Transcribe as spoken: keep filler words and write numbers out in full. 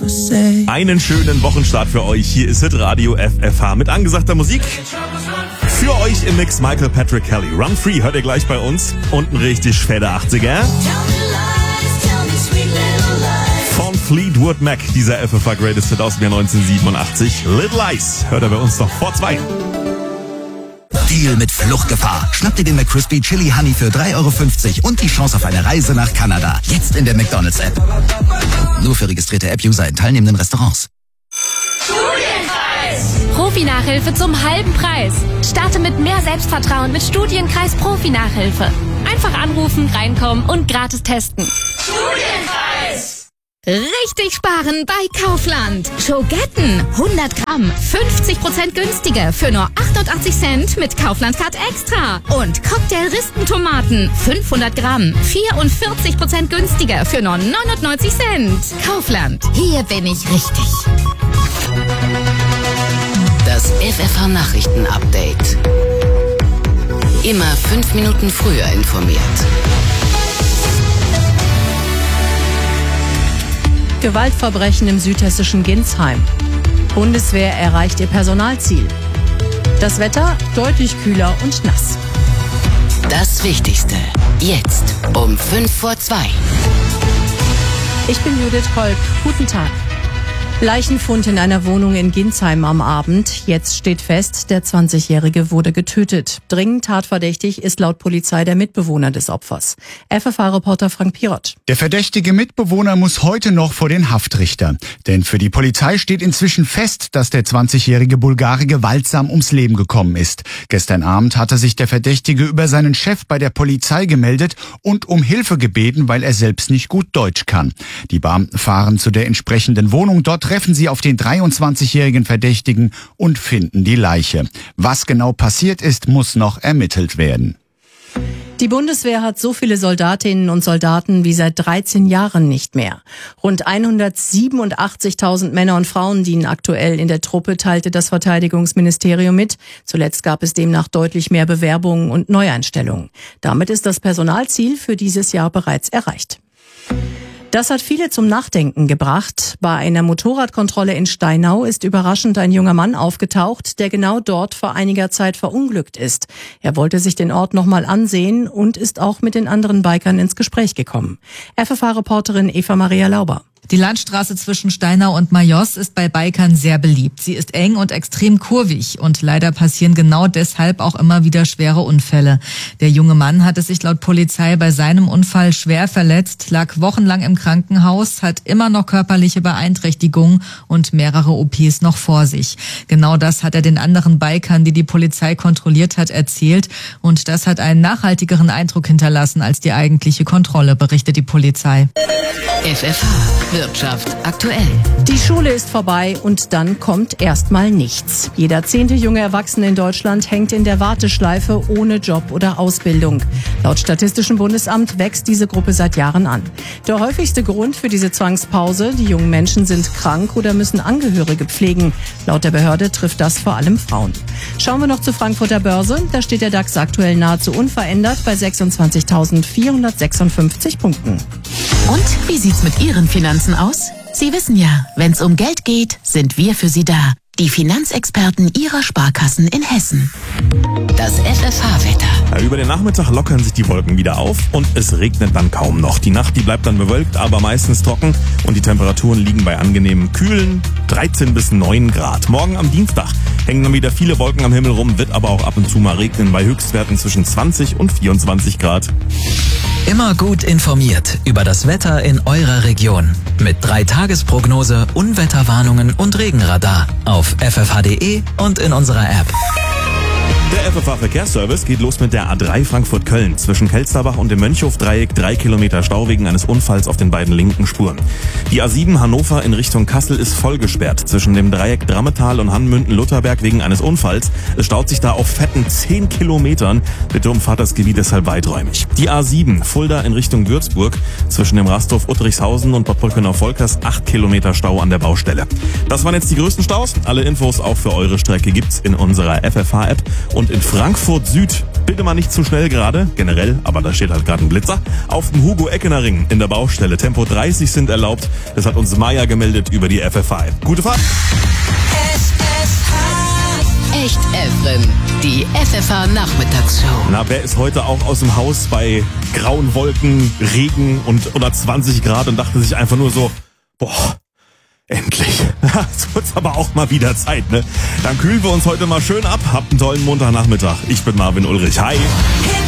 Einen schönen Wochenstart für euch. Hier ist Hitradio F F H mit angesagter Musik. Für euch im Mix Michael Patrick Kelly. Run Free hört ihr gleich bei uns. Und ein richtig fetter achtziger. Von Fleetwood Mac, dieser F F H Greatest Hit aus dem Jahr neunzehnhundertsiebenundachtzig. Little Lies hört er bei uns noch vor zwei. Deal mit Fluchtgefahr. Schnapp dir den McCrispy Chili Honey für drei Euro fünfzig und die Chance auf eine Reise nach Kanada. Jetzt in der McDonald's-App. Nur für registrierte App-User in teilnehmenden Restaurants. Studienkreis! Profi-Nachhilfe zum halben Preis. Starte mit mehr Selbstvertrauen mit Studienkreis Profi-Nachhilfe. Einfach anrufen, reinkommen und gratis testen. Studienkreis! Richtig sparen bei Kaufland. Schogetten, hundert Gramm, fünfzig Prozent günstiger für nur achtundachtzig Cent mit Kaufland Card Extra. Und Cocktail-Ristentomaten, fünfhundert Gramm, vierundvierzig Prozent günstiger für nur neunundneunzig Cent. Kaufland, hier bin ich richtig. Das F F H Nachrichten-Update. Immer fünf Minuten früher informiert. Gewaltverbrechen im südhessischen Ginsheim. Bundeswehr erreicht ihr Personalziel. Das Wetter deutlich kühler und nass. Das Wichtigste jetzt um fünf vor zwei. Ich bin Judith Kolb. Guten Tag. Leichenfund in einer Wohnung in Ginsheim am Abend. Jetzt steht fest, der zwanzigjährige wurde getötet. Dringend tatverdächtig ist laut Polizei der Mitbewohner des Opfers. F F H-Reporter Frank Pirot. Der verdächtige Mitbewohner muss heute noch vor den Haftrichter. Denn für die Polizei steht inzwischen fest, dass der zwanzigjährige Bulgare gewaltsam ums Leben gekommen ist. Gestern Abend hatte sich der Verdächtige über seinen Chef bei der Polizei gemeldet und um Hilfe gebeten, weil er selbst nicht gut Deutsch kann. Die Beamten fahren zu der entsprechenden Wohnung. Dort treffen sie auf den dreiundzwanzigjährigen Verdächtigen und finden die Leiche. Was genau passiert ist, muss noch ermittelt werden. Die Bundeswehr hat so viele Soldatinnen und Soldaten wie seit dreizehn Jahren nicht mehr. Rund hundertsiebenundachtzigtausend Männer und Frauen dienen aktuell in der Truppe, teilte das Verteidigungsministerium mit. Zuletzt gab es demnach deutlich mehr Bewerbungen und Neueinstellungen. Damit ist das Personalziel für dieses Jahr bereits erreicht. Das hat viele zum Nachdenken gebracht. Bei einer Motorradkontrolle in Steinau ist überraschend ein junger Mann aufgetaucht, der genau dort vor einiger Zeit verunglückt ist. Er wollte sich den Ort nochmal ansehen und ist auch mit den anderen Bikern ins Gespräch gekommen. F F H-Reporterin Eva Maria Lauber. Die Landstraße zwischen Steinau und Majos ist bei Bikern sehr beliebt. Sie ist eng und extrem kurvig und leider passieren genau deshalb auch immer wieder schwere Unfälle. Der junge Mann hatte sich laut Polizei bei seinem Unfall schwer verletzt, lag wochenlang im Krankenhaus, hat immer noch körperliche Beeinträchtigungen und mehrere O Ps noch vor sich. Genau das hat er den anderen Bikern, die die Polizei kontrolliert hat, erzählt und das hat einen nachhaltigeren Eindruck hinterlassen als die eigentliche Kontrolle, berichtet die Polizei. F F H Wirtschaft aktuell. Die Schule ist vorbei und dann kommt erstmal nichts. Jeder zehnte junge Erwachsene in Deutschland hängt in der Warteschleife ohne Job oder Ausbildung. Laut Statistischem Bundesamt wächst diese Gruppe seit Jahren an. Der häufigste Grund für diese Zwangspause: die jungen Menschen sind krank oder müssen Angehörige pflegen. Laut der Behörde trifft das vor allem Frauen. Schauen wir noch zur Frankfurter Börse. Da steht der DAX aktuell nahezu unverändert bei sechsundzwanzigtausendvierhundertsechsundfünfzig Punkten. Und wie sieht's mit Ihren Finanzen aus? Sie wissen ja, wenn's um Geld geht, sind wir für Sie da. Die Finanzexperten Ihrer Sparkassen in Hessen. Das F F H-Wetter. Ja, über den Nachmittag lockern sich die Wolken wieder auf und es regnet dann kaum noch. Die Nacht, die bleibt dann bewölkt, aber meistens trocken und die Temperaturen liegen bei angenehmen kühlen dreizehn bis neun Grad. Morgen am Dienstag hängen dann wieder viele Wolken am Himmel rum, wird aber auch ab und zu mal regnen bei Höchstwerten zwischen zwanzig und vierundzwanzig Grad. Immer gut informiert über das Wetter in eurer Region. Mit drei Tagesprognose, Unwetterwarnungen und Regenradar auf f f h punkt d e und in unserer App. Der F F H-Verkehrsservice geht los mit der A drei Frankfurt-Köln. Zwischen Kelsterbach und dem Mönchhof-Dreieck drei Kilometer Stau wegen eines Unfalls auf den beiden linken Spuren. Die A sieben Hannover in Richtung Kassel ist vollgesperrt. Zwischen dem Dreieck Drammetal und Hanmünden-Lutherberg wegen eines Unfalls. Es staut sich da auf fetten zehn Kilometern. Bitte umfahrt das Gebiet deshalb weiträumig. Die A sieben Fulda in Richtung Würzburg. Zwischen dem Rasthof Uttrichshausen und Bad Brückenau-Volkers acht Kilometer Stau an der Baustelle. Das waren jetzt die größten Staus. Alle Infos auch für eure Strecke gibt's in unserer F F H-App. Und in Frankfurt Süd Bitte mal nicht zu schnell gerade, generell, aber da steht halt gerade ein Blitzer. Auf dem Hugo-Eckener-Ring in der Baustelle. Tempo dreißig sind erlaubt. Das hat uns Maya gemeldet über die F F H. Gute Fahrt! Echt Efren, die F F H-Nachmittagsshow. Na, wer ist heute auch aus dem Haus bei grauen Wolken, Regen und unter zwanzig Grad und dachte sich einfach nur so, boah, endlich. Jetzt wird's aber auch mal wieder Zeit, ne? Dann kühlen wir uns heute mal schön ab. Habt einen tollen Montagnachmittag. Ich bin Marvin Ulrich. Hi.